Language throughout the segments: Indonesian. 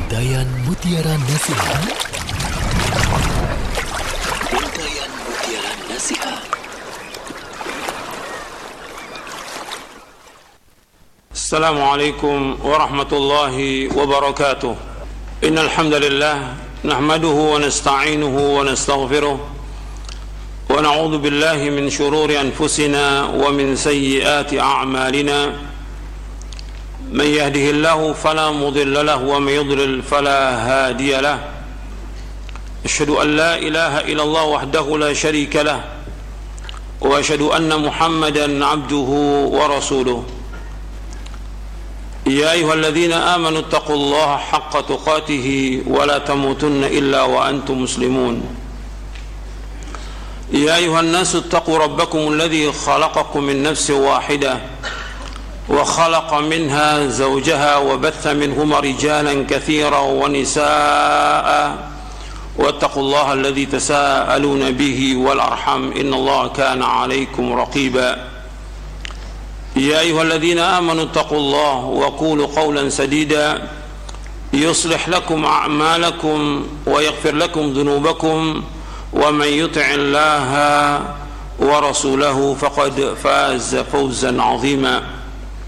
Bintaian Mutiara Nasihat. Bintaian Mutiara Nasihat. Assalamualaikum warahmatullahi wabarakatuh. Innal hamdalillah nahmaduhu wa nasta'inuhu wa nastaghfiruh wa na'udzu billahi min shururi anfusina wa min sayyiati a'malina. من يهده الله فلا مضل له ومن يضلل فلا هادي له أشهد أن لا إله إلا الله وحده لا شريك له وأشهد أن محمدا عبده ورسوله يا أيها الذين آمنوا اتقوا الله حق تقاته ولا تموتن إلا وأنتم مسلمون يا أيها الناس اتقوا ربكم الذي خلقكم من نفس واحدة وخلق منها زوجها وبث منهما رجالا كثيرا ونساء واتقوا الله الذي تساءلون به والأرحم إن الله كان عليكم رقيبا يا أيها الذين آمنوا اتقوا الله وقولوا قولا سديدا يصلح لكم أعمالكم ويغفر لكم ذنوبكم ومن يطع الله ورسوله فقد فاز فوزا عظيما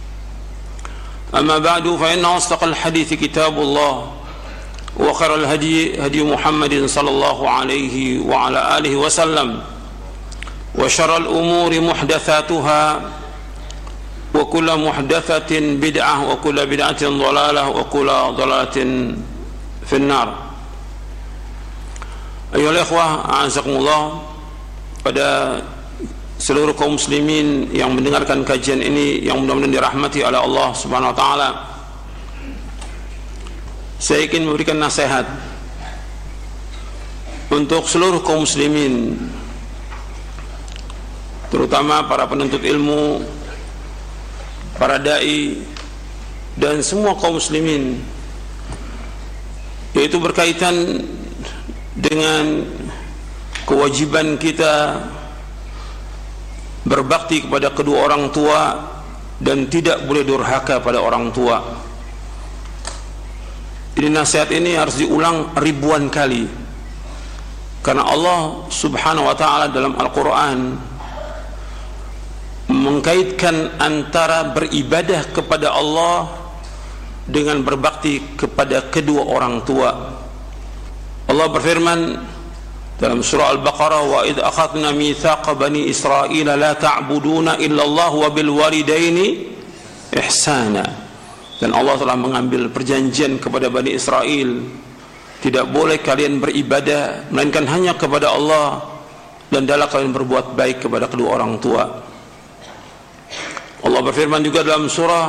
أما بعد فإن أصدق الحديث كتاب الله وخير الهدي هدي محمد صلى الله عليه وعلى آله وسلم وشر الأمور محدثاتها وكل محدثة بدعة وكل بدعة ضلالة وكل ضلالة في النار. أيها الإخوة أعزكم الله. Pada seluruh kaum muslimin yang mendengarkan kajian ini yang mudah-mudahan dirahmati oleh Allah Subhanahu wa taala. Saya ingin memberikan nasihat untuk seluruh kaum muslimin, terutama para penuntut ilmu, para dai dan semua kaum muslimin, yaitu berkaitan dengan kewajiban kita berbakti kepada kedua orang tua dan tidak boleh durhaka pada orang tua. Ini nasihat ini harus diulang ribuan kali, karena Allah Subhanahu wa taala dalam Al-Qur'an mengkaitkan antara beribadah kepada Allah dengan berbakti kepada kedua orang tua. Allah berfirman dalam surah Al-Baqarah, wa idh akhadna mitsaqa bani Israila la ta'buduna illallah wa bil walidaini ihsana. Dan Allah telah mengambil perjanjian kepada Bani Israel, tidak boleh kalian beribadah melainkan hanya kepada Allah, dan hendaklah kalian berbuat baik kepada kedua orang tua. Allah berfirman juga dalam surah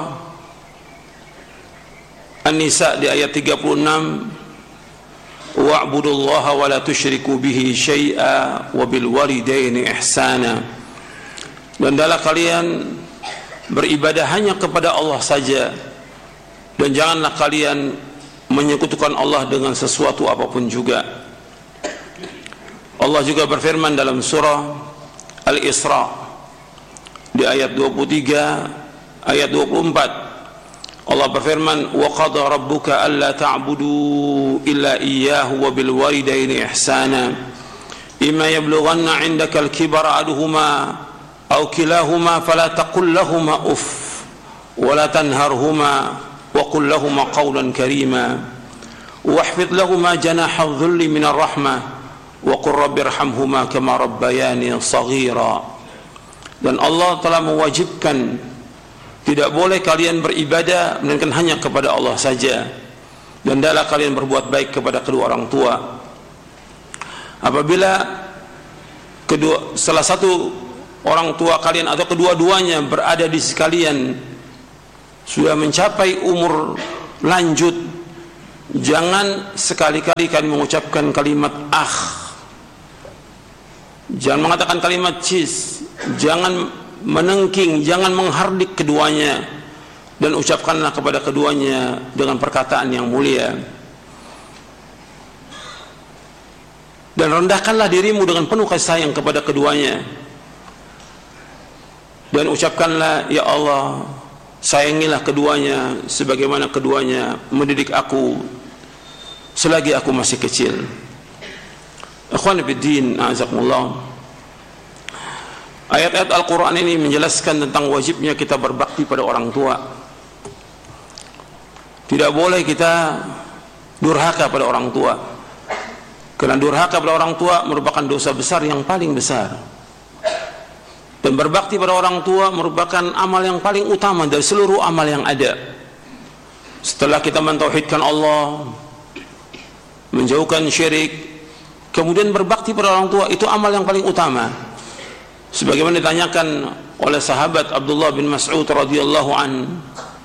An-Nisa di ayat 36, wa'budullaha wa la tusyriku bihi syai'a wa bil walidaini ihsana. Dan hendaklah kalian beribadah hanya kepada Allah saja, dan janganlah kalian menyekutukan Allah dengan sesuatu apapun juga. Allah juga berfirman dalam surah Al-Isra di ayat 23 ayat 24, Allah berfirman, wa qada rabbuka alla ta'budu illa iyyahu wa bil walidaini ihsana imma yablughanna 'indaka al-kibara ahaduhuma aw kilahuma fala taqul lahumā uff wa la tanharhumā wa qul lahumā qawlan karīmā wahfidh lahumā janāha adh-dhulli min ar-rahmah wa qur rabbirhamhumā kamā rabbayānī shaghīrā. Dan Allah telah mewajibkan tidak boleh kalian beribadah melainkan hanya kepada Allah saja, dan hendaklah kalian berbuat baik kepada kedua orang tua. Apabila salah satu orang tua kalian atau kedua-duanya berada di sisi kalian sudah mencapai umur lanjut, jangan sekali-kali kalian mengucapkan kalimat jangan mengatakan kalimat cis, jangan menengking, jangan menghardik keduanya, dan ucapkanlah kepada keduanya dengan perkataan yang mulia. Dan rendahkanlah dirimu dengan penuh kasih sayang kepada keduanya, dan ucapkanlah, ya Allah, sayangilah keduanya sebagaimana keduanya mendidik aku selagi aku masih kecil. Ikhwan fiddin, a'azakumullah. Ayat-ayat Al-Quran ini menjelaskan tentang wajibnya kita berbakti pada orang tua. Tidak boleh kita durhaka pada orang tua, karena durhaka pada orang tua merupakan dosa besar yang paling besar. Dan berbakti pada orang tua merupakan amal yang paling utama dari seluruh amal yang ada. Setelah kita mentauhidkan Allah, menjauhkan syirik, kemudian berbakti pada orang tua, itu amal yang paling utama. Sebagaimana ditanyakan oleh sahabat Abdullah bin Mas'ud radhiyallahu an,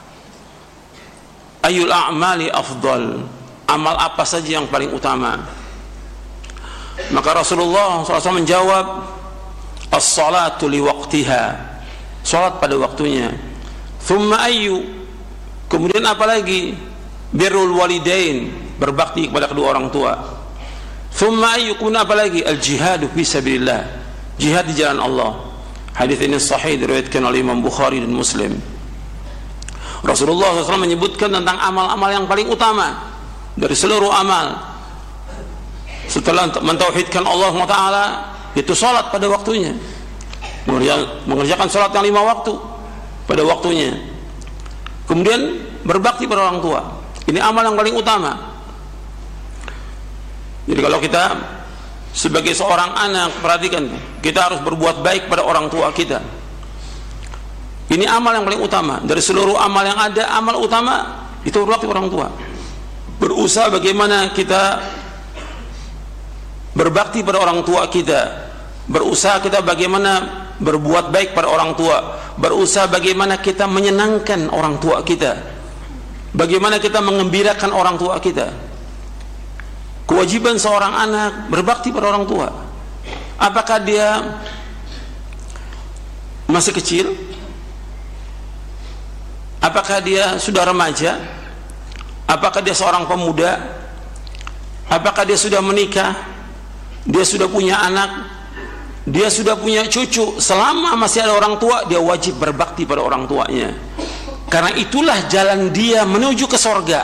ayul a'mali afdal, amal apa saja yang paling utama? Maka Rasulullah SAW menjawab, as-salatu li waqtiha, salat pada waktunya. Thumma ayyu, kemudian apa lagi? Birrul walidain, berbakti kepada kedua orang tua. Thumma ayyu, kemudian apa lagi? Al-jihadu fi sabilillah, jihad di jalan Allah. Hadis ini sahih diriwayatkan oleh Imam Bukhari dan Muslim. Rasulullah SAW menyebutkan tentang amal-amal yang paling utama dari seluruh amal. Setelah mentauhidkan Allah Taala, itu salat pada waktunya, mengerjakan salat yang 5 waktu pada waktunya. Kemudian berbakti pada orang tua, ini amal yang paling utama. Jadi kalau kita sebagai seorang anak, perhatikan, kita harus berbuat baik pada orang tua kita. Ini amal yang paling utama dari seluruh amal yang ada. Amal utama itu berbakti pada orang tua. Berusaha bagaimana kita berbakti pada orang tua kita, berusaha kita bagaimana berbuat baik pada orang tua, berusaha bagaimana kita menyenangkan orang tua kita, bagaimana kita mengembirakan orang tua kita. Kewajiban seorang anak berbakti pada orang tua. Apakah dia masih kecil? Apakah dia sudah remaja? Apakah dia seorang pemuda? Apakah dia sudah menikah? Dia sudah punya anak? Dia sudah punya cucu? Selama masih ada orang tua, dia wajib berbakti pada orang tuanya, karena itulah jalan dia menuju ke sorga.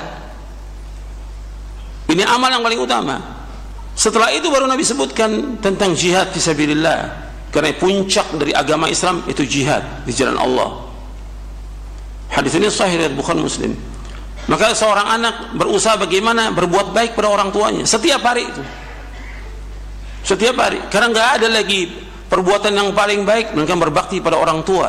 Ini amal yang paling utama. Setelah itu baru Nabi sebutkan tentang jihad fisabilillah, karena puncak dari agama Islam itu jihad di jalan Allah. Hadis ini sahih riwayat Bukhari Muslim. Maka seorang anak berusaha bagaimana berbuat baik pada orang tuanya setiap hari itu, setiap hari, karena nggak ada lagi perbuatan yang paling baik melainkan berbakti pada orang tua.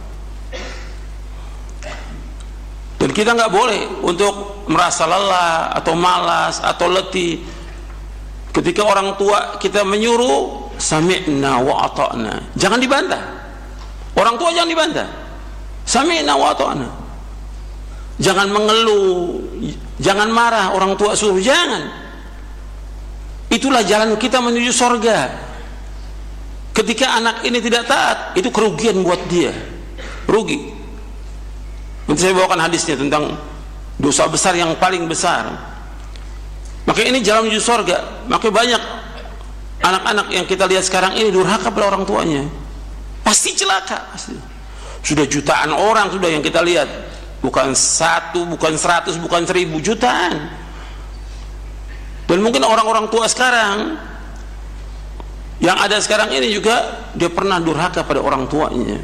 Dan kita nggak boleh untuk merasa lelah atau malas atau letih ketika orang tua kita menyuruh sami'na wa ata'na. Jangan dibantah. Orang tua jangan dibantah. Sami'na wa ata'na. Jangan mengeluh, jangan marah orang tua suruh, jangan. Itulah jalan kita menuju sorga. Ketika anak ini tidak taat, itu kerugian buat dia, rugi. Nanti saya bawakan hadisnya tentang dosa besar yang paling besar. Maka ini jalan menuju sorga. Maka banyak anak-anak yang kita lihat sekarang ini durhaka pada orang tuanya, pasti celaka. Sudah jutaan orang sudah yang kita lihat, bukan 1, bukan 100, bukan 1000, jutaan. Dan mungkin orang-orang tua sekarang yang ada sekarang ini juga dia pernah durhaka pada orang tuanya.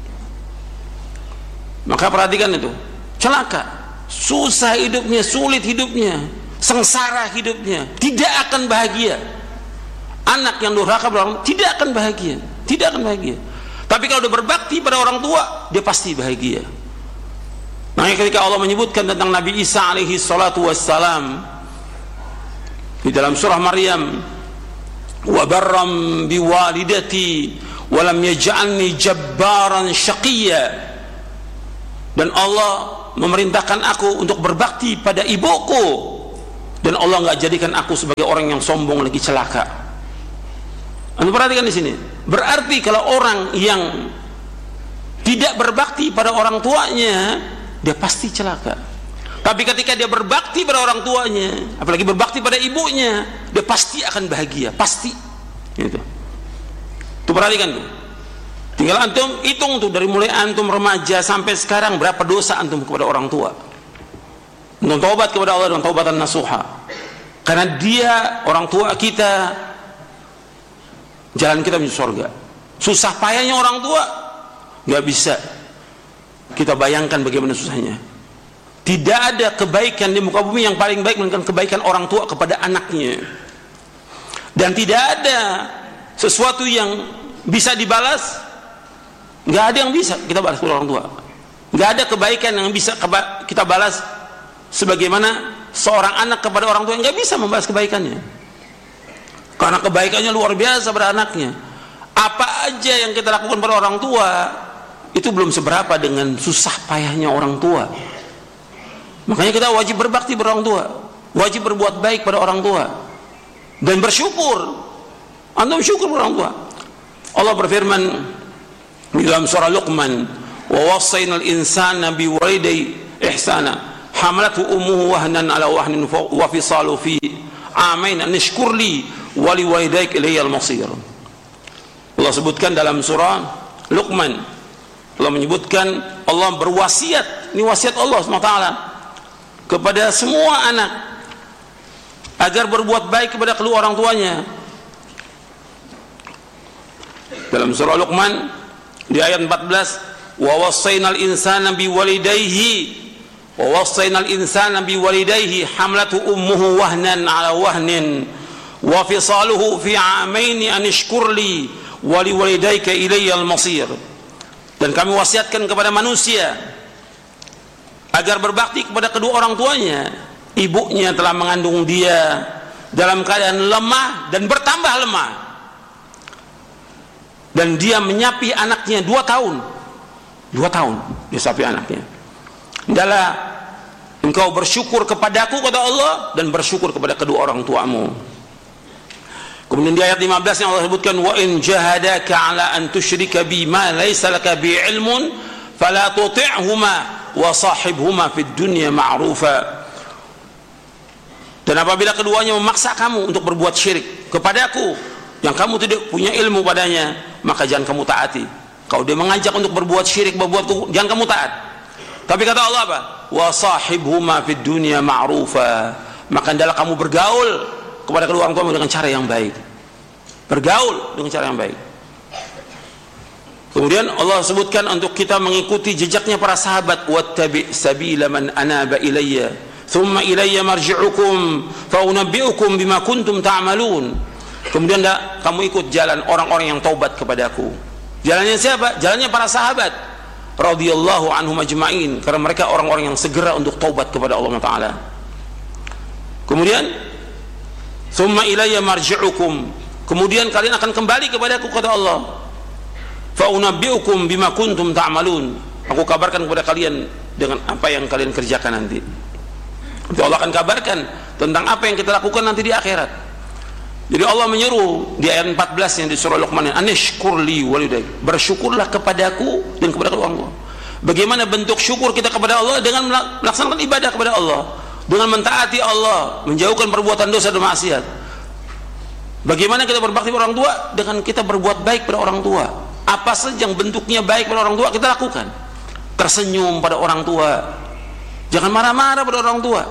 Maka perhatikan itu, celaka, susah hidupnya, sulit hidupnya, sengsara hidupnya, tidak akan bahagia. Anak yang durhaka pada orang tidak akan bahagia, tidak akan bahagia. Tapi kalau dia berbakti pada orang tua, dia pasti bahagia. Makanya ketika Allah menyebutkan tentang Nabi Isa alaihi salatu wassalam di dalam surah Maryam, wa barram biwalidati wa lam yaj'alni jabbaran syaqiyya, dan Allah memerintahkan aku untuk berbakti pada ibuku, dan Allah enggak jadikan aku sebagai orang yang sombong lagi celaka. Anda perhatikan di sini, berarti kalau orang yang tidak berbakti pada orang tuanya, dia pasti celaka. Tapi ketika dia berbakti pada orang tuanya, apalagi berbakti pada ibunya, dia pasti akan bahagia, pasti. Gitu. Tuh perhatikan tuh. Tinggal antum hitung tuh dari mulai antum remaja sampai sekarang berapa dosa antum kepada orang tua. Antum taubat kepada Allah dengan taubatan nasuha. Karena dia, orang tua kita, jalan kita menuju surga. Susah payahnya orang tua nggak bisa kita bayangkan bagaimana susahnya. Tidak ada kebaikan di muka bumi yang paling baik melainkan kebaikan orang tua kepada anaknya. Dan tidak ada sesuatu yang bisa dibalas, nggak ada yang bisa kita balas kepada orang tua. Nggak ada kebaikan yang bisa kita balas sebagaimana seorang anak kepada orang tua yang nggak bisa membalas kebaikannya. Karena kebaikannya luar biasa pada anaknya. Apa aja yang kita lakukan pada orang tua itu belum seberapa dengan susah payahnya orang tua. Makanya kita wajib berbakti pada orang tua, wajib berbuat baik pada orang tua, dan bersyukur. Antum syukur pada orang tua. Allah berfirman di dalam surah Luqman, wa wassaynal insana biwalidayhi ihsana hamalathu ummuhu wahnan ala wahnin wa fisalu fi amain an ishkurli wa liwalidayka ilayal masir. Allah sebutkan dalam surah Luqman, Allah menyebutkan, Allah berwasiat, ini wasiat Allah SWT kepada semua anak agar berbuat baik kepada kedua orang tuanya. Dalam surah Luqman di ayat 14, wa wassaynal insana biwalidayhi hamlatu ummuhu wahnan ala wahnin wa fisaluhu fi amaini an ishkurli wa liwalidayka ilayyal masir. Dan kami wasiatkan kepada manusia agar berbakti kepada kedua orang tuanya. Ibunya telah mengandung dia dalam keadaan lemah dan bertambah lemah, dan dia menyapi anaknya 2 tahun dia sapi anaknya. Hendaklah engkau bersyukur kepadaku, kata Allah, dan bersyukur kepada kedua orang tuamu. Kemudian di ayat 15 yang Allah sebutkan, wa in jahadaka ala an tusyrika bi ma laysa laka bi ilmun fala tuti'huma wa sahibhuma fid dunya ma'rufa. Dan apabila keduanya memaksa kamu untuk berbuat syirik kepadaku yang kamu tidak punya ilmu padanya, maka jangan kamu taati. Kalau dia mengajak untuk berbuat syirik, jangan kamu taat. Tapi kata Allah apa? Wa sahibhuma fid dunya ma'rufa. Maka hendaklah kamu bergaul kepada kedua orang tua dengan cara yang baik. Bergaul dengan cara yang baik. Kemudian Allah sebutkan untuk kita mengikuti jejaknya para sahabat, wattabi' sabila man anaba ilayya thumma ilayya marji'ukum fa unabbi'ukum bima kuntum ta'malun. Kemudian kamu ikut jalan orang-orang yang taubat kepadaku. Jalannya siapa? Jalannya para sahabat radhiyallahu anhum ajma'in, karena mereka orang-orang yang segera untuk taubat kepada Allah Ta'ala. Kemudian thumma ilayya marji'ukum, kemudian kalian akan kembali kepadaku, kata Allah. Fa unabbi'ukum bima kuntum ta'malun, aku kabarkan kepada kalian dengan apa yang kalian kerjakan nanti. Jadi Allah akan kabarkan tentang apa yang kita lakukan nanti di akhirat. Jadi Allah menyeru di ayat 14 yang di surah Luqman, anishkurli walidayk, bersyukurlah kepadaku dan kepada kedua orang tua. Bagaimana bentuk syukur kita kepada Allah? Dengan melaksanakan ibadah kepada Allah, dengan mentaati Allah, menjauhkan perbuatan dosa dan maksiat. Bagaimana kita berbakti pada orang tua? Dengan kita berbuat baik pada orang tua. Apa saja yang bentuknya baik pada orang tua kita lakukan. Tersenyum pada orang tua, jangan marah-marah pada orang tua.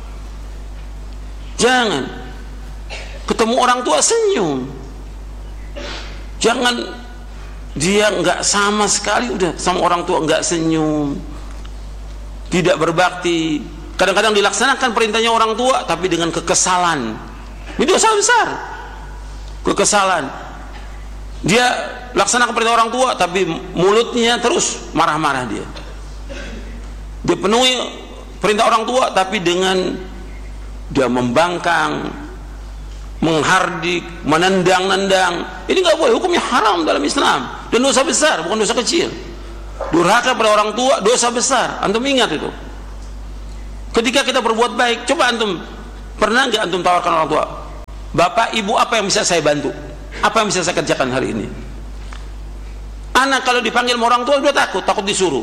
Jangan ketemu orang tua senyum. Jangan dia nggak sama sekali udah sama orang tua nggak senyum, tidak berbakti. Kadang-kadang dilaksanakan perintahnya orang tua tapi dengan kekesalan. Ini dosa besar. Kekesalan. Dia laksanakan perintah orang tua tapi mulutnya terus marah-marah dia. Dia penuhi perintah orang tua tapi dengan dia membangkang, menghardik, menendang-nendang. Ini nggak boleh, hukumnya haram dalam Islam dan dosa besar, bukan dosa kecil. Durhaka pada orang tua dosa besar. Antum ingat itu. Ketika kita berbuat baik, coba antum pernah nggak antum tawarkan orang tua, bapak ibu apa yang bisa saya bantu, apa yang bisa saya kerjakan hari ini? Anak kalau dipanggil sama orang tua udah takut disuruh.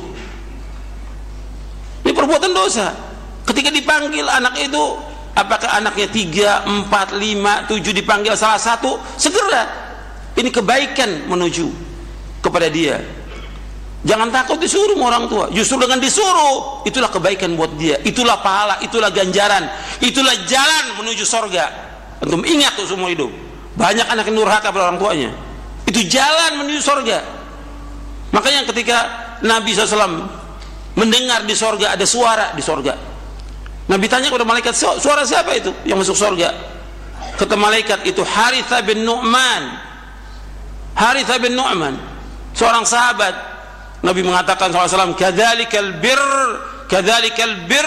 Ini perbuatan dosa. Ketika dipanggil anak itu, apakah anaknya 3, 4, 5, 7 dipanggil salah satu, segera ini kebaikan menuju kepada dia. Jangan takut disuruh sama orang tua. Justru dengan disuruh, itulah kebaikan buat dia, itulah pahala, itulah ganjaran, itulah jalan menuju sorga. Antum ingat tuh seumur hidup. Banyak anak yang durhaka pada orang tuanya. Itu jalan menuju sorga. Makanya ketika Nabi SAW mendengar di sorga ada suara di sorga, Nabi tanya kepada malaikat, suara siapa itu yang masuk sorga? Kata malaikat, itu Harithah bin Nu'man. Harithah bin Nu'man, seorang sahabat. Nabi mengatakan SAW, kadzalikal bir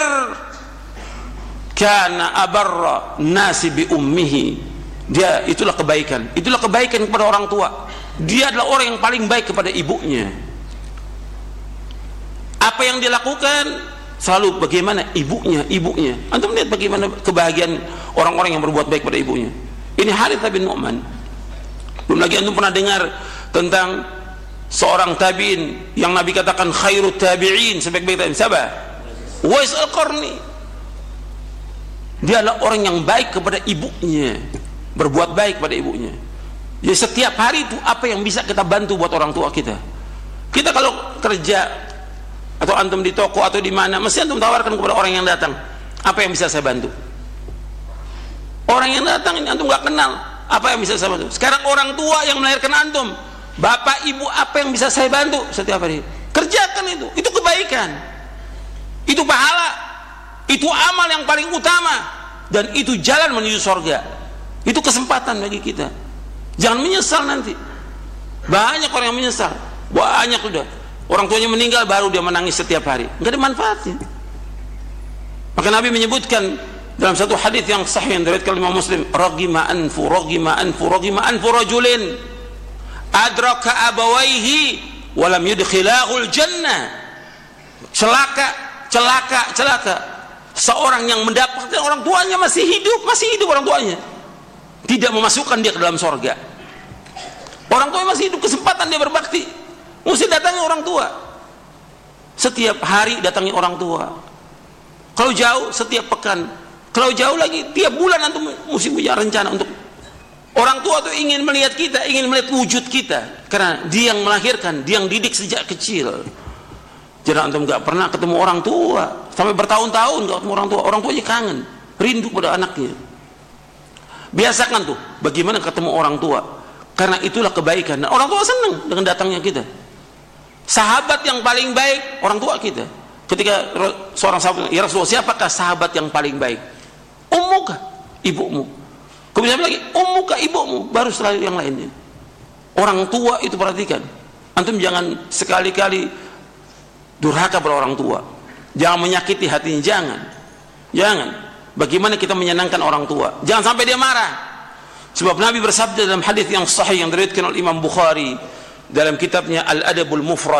kana abarra nasi bi ummihi. Dia itulah kebaikan kepada orang tua. Dia adalah orang yang paling baik kepada ibunya. Apa yang dia lakukan selalu bagaimana ibunya. Antum lihat bagaimana kebahagiaan orang-orang yang berbuat baik pada ibunya. Ini Harithah bin Nu'man. Belum lagi antum pernah dengar tentang seorang tabi'in yang Nabi katakan khairut tabi'in, sebaik-baik tabi'in. Siapa? Uwais Al-Qarni. Dia adalah orang yang baik kepada ibunya, berbuat baik pada ibunya. Jadi setiap hari itu apa yang bisa kita bantu buat orang tua kita. Kita kalau kerja atau antum di toko atau di mana, mesti antum tawarkan kepada orang yang datang, apa yang bisa saya bantu. Orang yang datang ini antum gak kenal, apa yang bisa saya bantu. Sekarang orang tua yang melahirkan antum, bapak ibu, apa yang bisa saya bantu setiap hari. Kerjakan itu kebaikan, itu pahala, itu amal yang paling utama, dan itu jalan menuju surga. Itu kesempatan bagi kita. Jangan menyesal nanti. Banyak orang yang menyesal, banyak sudah. Orang tuanya meninggal baru dia menangis setiap hari, nggak ada manfaatnya. Maka Nabi menyebutkan dalam satu hadis yang sahih yang diriwayatkan Imam Muslim, ragima anfu rajulin adraka abawaihi walam yudkhilahul jannah. Celaka seorang yang mendapatkan orang tuanya masih hidup orang tuanya, tidak memasukkan dia ke dalam surga. Orang tuanya masih hidup, kesempatan dia berbakti, mesti datangi orang tua. Setiap hari datangi orang tua. Kalau jauh setiap pekan, kalau jauh lagi tiap bulan antum mesti punya rencana untuk. Orang tua itu ingin melihat kita, ingin melihat wujud kita, karena dia yang melahirkan, dia yang didik sejak kecil. Jadi antum nggak pernah ketemu orang tua, sampai bertahun-tahun nggak ketemu orang tua. Orang tuanya kangen, rindu pada anaknya. Biasakan tuh bagaimana ketemu orang tua, karena itulah kebaikan. Dan orang tua senang dengan datangnya kita. Sahabat yang paling baik orang tua kita. Ketika seorang sahabat, ya Rasulullah, siapakah sahabat yang paling baik? Ummuka, ibumu. Kemudian lagi, ummuka, ibumu, baru setelah yang lainnya. Orang tua itu perhatikan. Antum jangan sekali-kali durhaka pada orang tua. Jangan menyakiti hatinya, jangan. Bagaimana kita menyenangkan orang tua? Jangan sampai dia marah. Sebab Nabi bersabda dalam hadis yang sahih yang diriwayatkan oleh Imam Bukhari dalam kitabnya Al-Adabul Mufrad,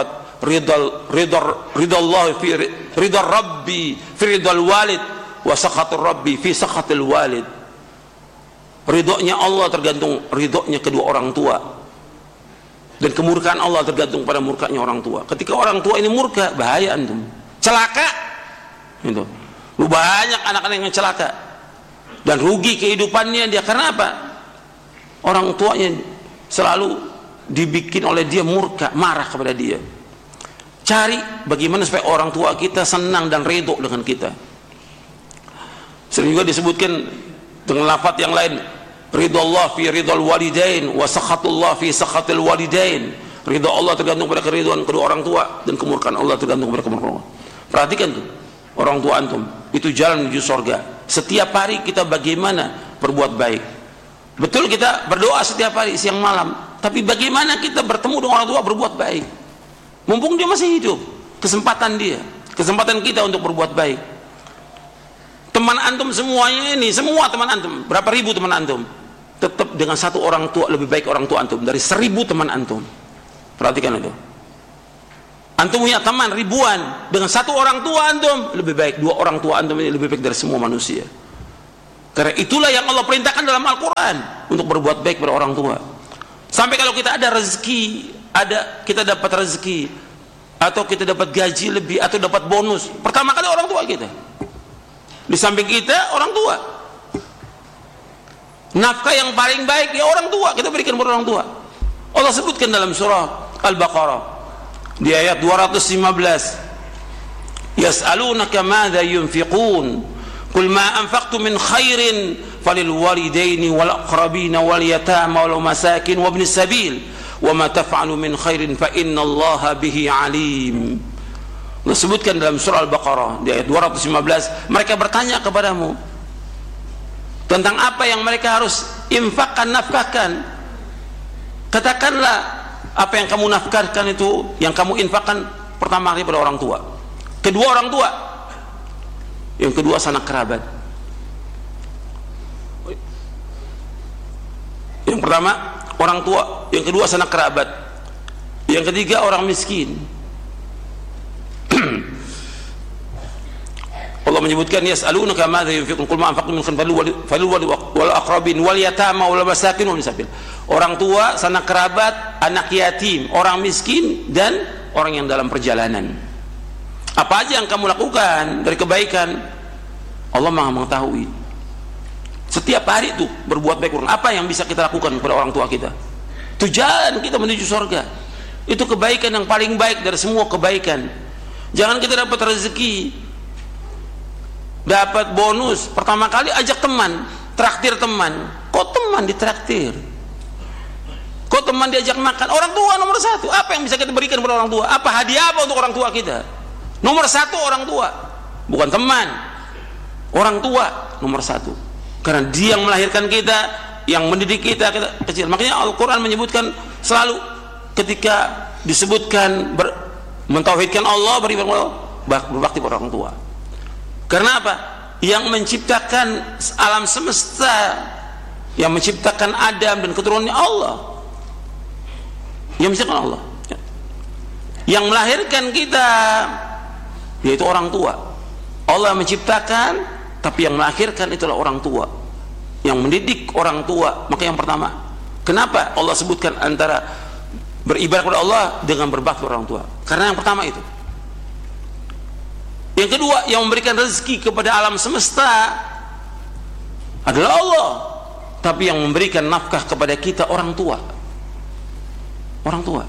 ridallah fi ridal rabbi fi ridal walid wa sakhatur rabbi fi sakhatil walid. Ridhonya Allah tergantung ridhonya kedua orang tua, dan kemurkaan Allah tergantung pada murkanya orang tua. Ketika orang tua ini murka, bahaya antum, celaka itu. Lu banyak anak-anak yang celaka dan rugi kehidupannya dia. Karena apa? Orang tuanya selalu dibikin oleh dia murka, marah kepada dia. Cari bagaimana supaya orang tua kita senang dan ridho dengan kita. Sering juga disebutkan dengan lafaz yang lain, ridallah fi ridal walidain wa sakhatullah fi sakhatil walidain. Ridha Allah tergantung pada keridhaan kedua orang tua, dan kemurkaan Allah tergantung pada kemurkaan Allah. Perhatikan tuh orang tua antum, itu jalan menuju surga. Setiap hari kita bagaimana berbuat baik. Betul kita berdoa setiap hari siang malam, tapi bagaimana kita bertemu dengan orang tua berbuat baik. Mumpung dia masih hidup, kesempatan kita untuk berbuat baik. Teman antum semuanya ini, semua teman antum, berapa ribu teman antum, tetap dengan satu orang tua lebih baik orang tua antum dari 1000 teman antum. Perhatikan itu. Antum punya teman ribuan, dengan satu orang tua antum lebih baik, 2 orang tua antum ini lebih baik dari semua manusia. Karena itulah yang Allah perintahkan dalam Al-Quran, untuk berbuat baik pada orang tua. Sampai kalau kita ada rezeki, kita dapat rezeki, atau kita dapat gaji lebih, atau dapat bonus, pertama kali orang tua kita. Di samping kita orang tua. Nafkah yang paling baik ya orang tua, kita berikan kepada orang tua. Allah sebutkan dalam surah Al-Baqarah, di ayat 215, yas'alunaka madza yunfiqun qul ma anfaqtum min khairin falil walidaini wal aqrabina wal yatama wal masakin wa ibnis sabil wa ma taf'alu min khairin fa innallaha bihi alim. Disebutkan dalam surah Al-Baqarah di ayat 215, mereka bertanya kepadamu tentang apa yang mereka harus infakkan, nafkahkan. Katakanlah apa yang kamu nafkahkan itu, yang kamu infakkan pertama kali pada orang tua, kedua orang tua, yang kedua sanak kerabat. Yang pertama orang tua, yang kedua sanak kerabat, yang ketiga orang miskin. Allah menyebutkan yas'alunaka madza yunfiqun qul ma anfaqtum min khairin falil wal aqrabin wal yatama wal masakin wal sabil. Orang tua, sanak kerabat, anak yatim, orang miskin, dan orang yang dalam perjalanan. Apa aja yang kamu lakukan dari kebaikan, Allah Maha mengetahui. Setiap hari itu berbuat baik. Apa yang bisa kita lakukan kepada orang tua kita? Itu jalan kita menuju surga. Itu kebaikan yang paling baik dari semua kebaikan. Jangan kita dapat rezeki, dapat bonus, pertama kali ajak teman, traktir teman. Kok teman ditraktir? Kok teman diajak makan? Orang tua nomor satu. Apa yang bisa kita berikan kepada orang tua? Apa hadiah apa untuk orang tua kita? Nomor satu orang tua, bukan teman. Orang tua nomor satu, karena dia yang melahirkan kita, yang mendidik kita kecil. Makanya Al-Quran menyebutkan selalu ketika disebutkan mentauhidkan Allah, beribadah, berbakti pada orang tua. Karena apa? Yang menciptakan alam semesta, yang menciptakan Adam dan keturunannya Allah, yang menciptakan Allah, yang melahirkan kita, yaitu orang tua. Allah menciptakan, tapi yang melahirkan itulah orang tua, yang mendidik orang tua. Maka yang pertama, kenapa Allah sebutkan antara beribadah kepada Allah dengan berbakti kepada orang tua? Karena yang pertama itu. Yang kedua, yang memberikan rezeki kepada alam semesta adalah Allah, tapi yang memberikan nafkah kepada kita orang tua. Orang tua.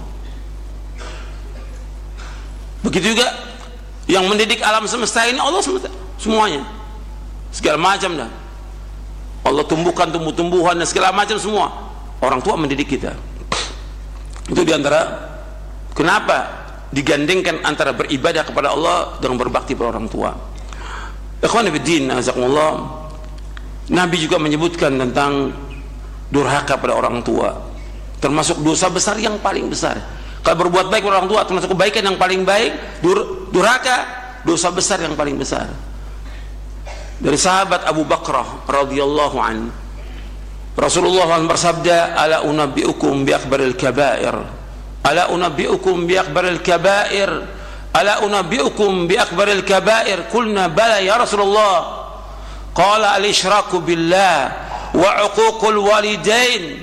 Begitu juga yang mendidik alam semesta ini Allah semesta, semuanya, segala macam dah. Allah tumbuhkan tumbuh-tumbuhan dan segala macam semua. Orang tua mendidik kita. Itu diantara kenapa digandengkan antara beribadah kepada Allah dengan berbakti pada orang tua. Ikhwan fillah, azakumullah. Nabi juga menyebutkan tentang durhaka pada orang tua, termasuk dosa besar yang paling besar. Kalau berbuat baik kepada orang tua termasuk kebaikan yang paling baik, durhaka dosa besar yang paling besar. Dari sahabat Abu Bakrah radhiyallahu an, Rasulullah bersabda, ala unabbiukum bi akbaril kabair. Ala unabbiukum bi akbaril kabair. Ala unabbiukum bi akbaril kabair. Qulna bala ya Rasulullah. Qala al-isyraku billah wa uququl walidain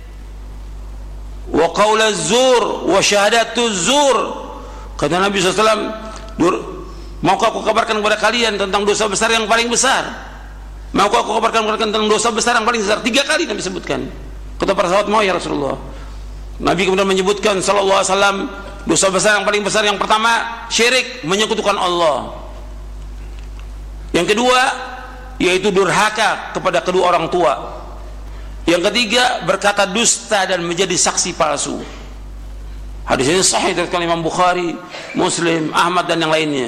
wa qaulaz zur wa syahadatuz zur. Kata Nabi SAW, maukah aku kabarkan kepada kalian tentang dosa besar yang paling besar? Maukah aku kabarkan kepada kalian tentang dosa besar yang paling besar? 3 kali Nabi sebutkan. Kata para sahabat, mau ya Rasulullah. Nabi kemudian menyebutkan sallallahu alaihi wasallam, dosa besar yang paling besar yang pertama syirik, menyekutukan Allah. Yang kedua yaitu durhaka kepada kedua orang tua. Yang ketiga berkata dusta dan menjadi saksi palsu. Hadis ini sahih dari Imam Bukhari, Muslim, Ahmad dan yang lainnya.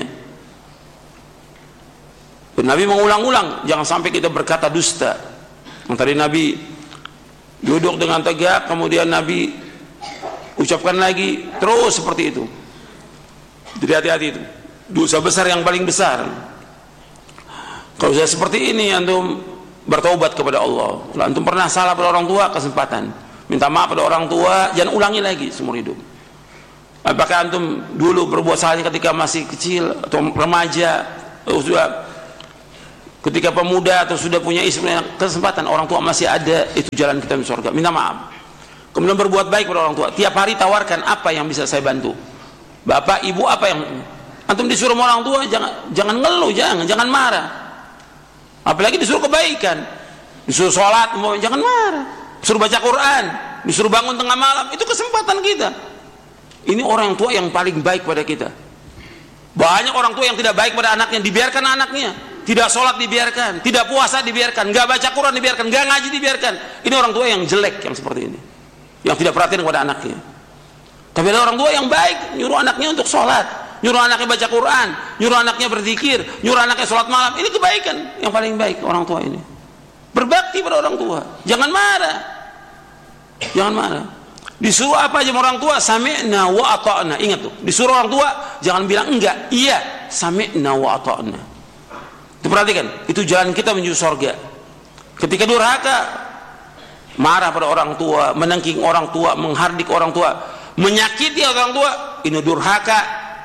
Dan Nabi mengulang-ulang jangan sampai kita berkata dusta. Yang tadi Nabi duduk dengan tegak, kemudian Nabi ucapkan lagi terus seperti itu. Jadi hati-hati itu dosa besar yang paling besar. Kalau sudah seperti ini, antum bertaubat kepada Allah. Kalau antum pernah salah pada orang tua, kesempatan minta maaf pada orang tua, jangan ulangi lagi seumur hidup. Apakah antum dulu berbuat salah ketika masih kecil atau remaja, atau sudah ketika pemuda, atau sudah punya istri, kesempatan orang tua masih ada, itu jalan kita menuju surga. Minta maaf. Kemudian berbuat baik pada orang tua. Tiap hari tawarkan apa yang bisa saya bantu. Bapak, ibu, apa yang antum disuruh sama orang tua, jangan ngeluh, jangan marah. Apalagi disuruh kebaikan, disuruh sholat, jangan marah. Disuruh baca Quran, disuruh bangun tengah malam, itu kesempatan kita. Ini orang tua yang paling baik pada kita. Banyak orang tua yang tidak baik pada anaknya, dibiarkan anaknya. Tidak sholat dibiarkan, tidak puasa dibiarkan, nggak baca Quran dibiarkan, nggak ngaji dibiarkan. Ini orang tua yang jelek yang seperti ini, yang tidak perhatian kepada anaknya. Tapi ada orang tua yang baik, nyuruh anaknya untuk sholat, nyuruh anaknya baca Quran, nyuruh anaknya berzikir, nyuruh anaknya sholat malam. Ini kebaikan yang paling baik orang tua ini. Berbakti pada orang tua, jangan marah, jangan marah. Disuruh apa aja orang tua, sami'na wa ata'na. Ingat tuh, disuruh orang tua jangan bilang enggak, iya, sami'na wa ata'na. Itu perhatikan, itu jalan kita menuju surga. Ketika durhaka, marah pada orang tua, menengking orang tua, menghardik orang tua, menyakiti orang tua, ini durhaka,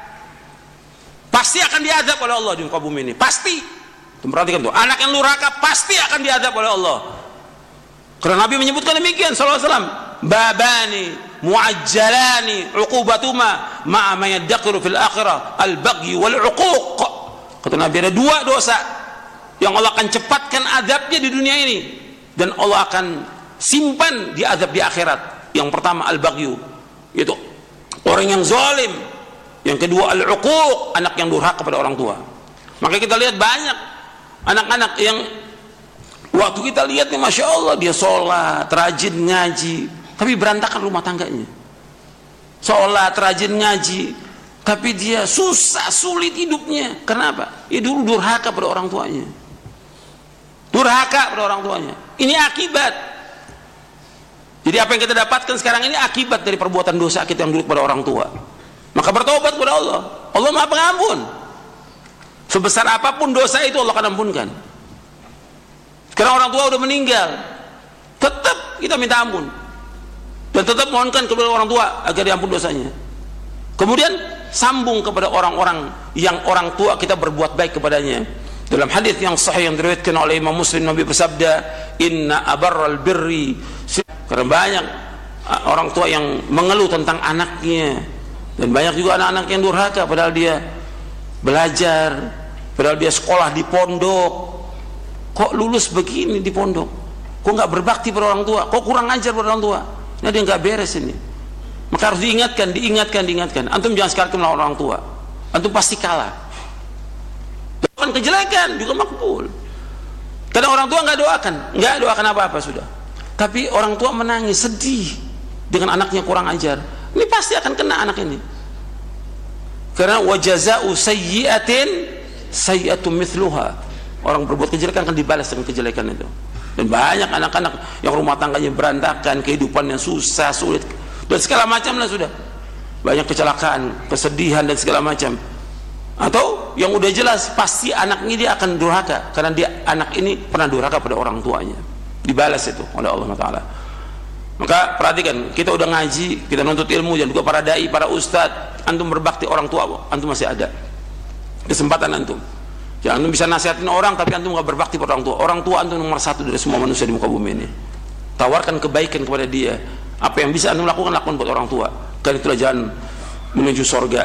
pasti akan diazab oleh Allah di muka bumi ini, pasti. Itu perhatikan tuh, anak yang durhaka pasti akan diazab oleh Allah. Karena Nabi menyebutkan demikian sallallahu alaihi wasallam, babani muajjalani uqubatuma ma'a ma yadakhiru fil akhirah al-baghy wal 'uquq. Kata Nabi, ada dua dosa yang Allah akan cepatkan azabnya di dunia ini dan Allah akan simpan di azab di akhirat. Yang pertama al-baghy, yaitu orang yang zalim. Yang kedua al-'uquq, anak yang durhaka kepada orang tua. Maka kita lihat banyak anak-anak yang waktu kita lihat nih, Masya Allah, dia sholat, rajin ngaji, tapi berantakan rumah tangganya. Sholat, rajin ngaji, tapi dia susah, sulit hidupnya. Kenapa? Ya dulu durhaka pada orang tuanya. Durhaka pada orang tuanya. Ini akibat. Jadi apa yang kita dapatkan sekarang ini akibat dari perbuatan dosa kita yang dulu pada orang tua. Maka bertobat kepada Allah. Allah Maha Pengampun. Sebesar apapun dosa itu Allah akan ampunkan. Karena orang tua udah meninggal, tetap kita minta ampun dan tetap mohonkan kepada orang tua agar diampun dosanya. Kemudian sambung kepada orang-orang yang orang tua kita berbuat baik kepadanya. Dalam hadis yang sahih yang diriwayatkan oleh Imam Muslim, Nabi bersabda, inna abarral birri. Karena banyak orang tua yang mengeluh tentang anaknya, dan banyak juga anak-anak yang durhaka padahal dia belajar, padahal dia sekolah di pondok. Kok lulus begini di pondok? Kok nggak berbakti pada orang tua? Kok kurang ajar pada orang tua? Nah, dia nggak beres ini. Maka harus diingatkan. Antum jangan sekali melawan orang tua. Antum pasti kalah. Doakan kejelekan juga makbul. Kadang orang tua nggak doakan apa-apa sudah. Tapi orang tua menangis, sedih dengan anaknya kurang ajar. Ini pasti akan kena anak ini. Karena wajaza'u sayyi'atin sayyi'atun mithluha. Orang berbuat kejelekan akan dibalas dengan kejelekan itu. Dan banyak anak-anak yang rumah tangganya berantakan, kehidupannya susah, sulit, dan segala macam lah sudah. Banyak kecelakaan, kesedihan dan segala macam. Atau yang udah jelas pasti anak ini dia akan durhaka karena anak ini pernah durhaka pada orang tuanya. Dibalas itu oleh Allah Taala. Maka perhatikan, kita udah ngaji, kita menuntut ilmu, dan juga para dai, para ustadz, antum berbakti orang tua, antum masih ada kesempatan antum. Jangan antum bisa nasihatin orang tapi antum nggak berbakti pada orang tua. Orang tua antum nomor satu dari semua manusia di muka bumi ini. Tawarkan kebaikan kepada dia. Apa yang bisa antum lakukan buat orang tua. Karena itulah jalan menuju surga.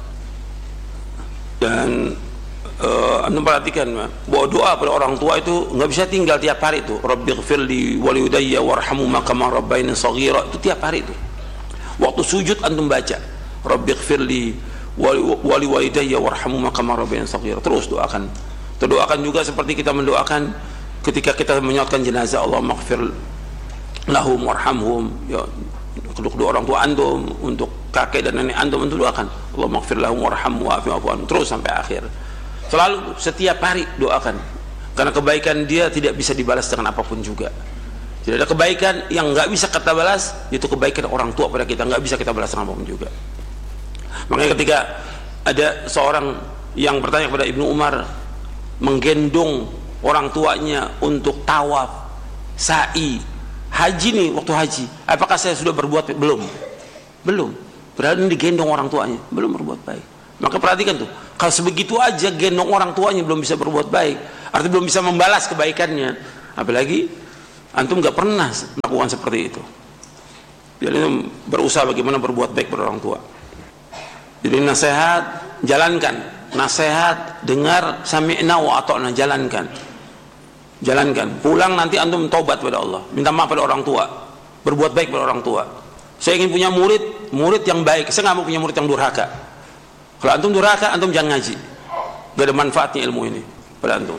Dan antum perhatikan bahwa doa pada orang tua itu nggak bisa tinggal tiap hari itu. Rabbighfirli waliyudayya warhamhuma kama rabbayani shaghira. Itu tiap hari itu. Waktu sujud antum baca Rabbighfirli wali walidayya warhamhuma kama rabbayani shaghira. Terus doakan. Terdoakan juga seperti kita mendoakan ketika kita menyolatkan jenazah, Allah maghfir lahum warhamhum. Ya, untuk kedua orang tua antum, untuk kakek dan nenek antum, untuk doakan Allah maghfir lahum warhamhum wa'fu anhum, terus sampai akhir. Selalu setiap hari doakan. Karena kebaikan dia tidak bisa dibalas dengan apapun juga. Tidak ada kebaikan yang nggak bisa kita balas, itu kebaikan orang tua pada kita nggak bisa kita balas dengan apapun juga. Makanya ketika ada seorang yang bertanya kepada Ibnu Umar, menggendong orang tuanya untuk tawaf, sa'i, haji nih, waktu haji, apakah saya sudah berbuat? Belum. Padahal ini digendong orang tuanya, belum berbuat baik. Maka perhatikan tuh, kalau sebegitu aja gendong orang tuanya belum bisa berbuat baik, artinya belum bisa membalas kebaikannya, apalagi antum nggak pernah melakukan seperti itu. Jadi berusaha bagaimana berbuat baik pada orang tua. Jadi nasihat jalankan, nasihat dengar, sami'na wa ata'na, jalankan. Pulang nanti antum taubat pada Allah, minta maaf pada orang tua, berbuat baik pada orang tua. Saya ingin punya murid murid yang baik. Saya nggak mau punya murid yang durhaka. Kalau antum durhaka, antum jangan ngaji. Gak ada manfaatnya ilmu ini pada antum.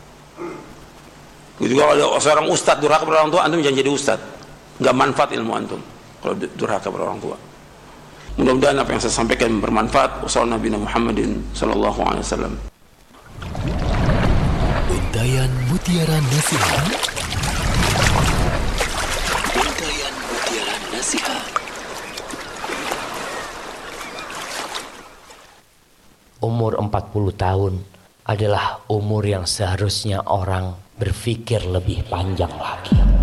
Juga kalau seorang ustadz durhaka pada orang tua, antum jangan jadi ustadz. Gak manfaat ilmu antum kalau durhaka pada orang tua. Mudah-mudahan apa yang saya sampaikan bermanfaat. Wassalamualaikum Muhammadin sallallahu alaihi wasallam. Untayan Mutiara Nasihat. Untayan Mutiara Nasihat. Umur 40 tahun adalah umur yang seharusnya orang berpikir lebih panjang lagi.